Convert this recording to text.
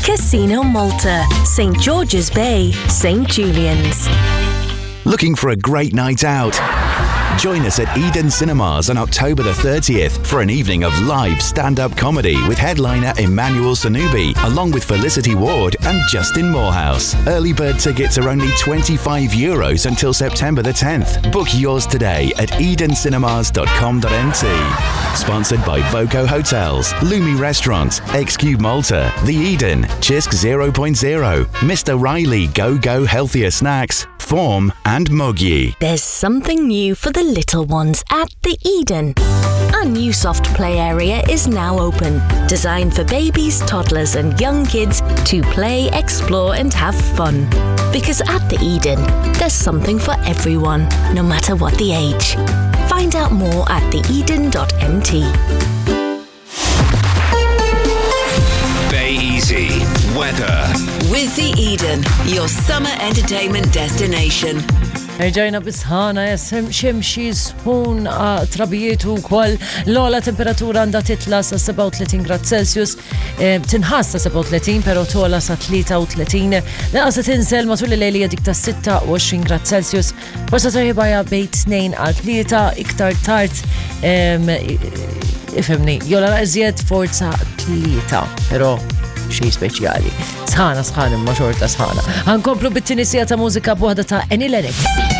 Casino Malta, St. George's Bay, St. Julian's. Looking for a great night out? Join us at Eden Cinemas on October the 30th for an evening of live stand-up comedy with headliner Emmanuel Sanubi, along with Felicity Ward and Justin Morehouse. Early bird tickets are only €25 until September the 10th. Book yours today at edencinemas.com.mt. Sponsored by Voco Hotels, Lumi Restaurant, XQ Malta, The Eden, Chisk 0.0, Mr. Riley Go Healthier Snacks, Form and Muggy. There's something new for the little ones at The Eden. Our new soft play area is now open, designed for babies, toddlers and young kids to play, explore and have fun. Because at The Eden, there's something for everyone, no matter what the age. Find out more at theeden.mt. Bay Easy weather. With The Eden, your summer entertainment destination. Ġajna bisħana jesem xemxi sħun trabijietu kwal l-ola temperatura għanda titla sa 37 grad Celsius, tinħas sa 37 pero tola sa 33, naqsa tinżel matul il-lejlija dik ta' 26 grad Celsius, forsa tarħibaja bejt 2 għal 3 iktar tard ifemni, jola laqżiet forza 3, pero xej speċjali. Sħana imma xorta sħana. Ħankomplu bit-tinisija ta' mużika b'waħda ta' Annie Lennox.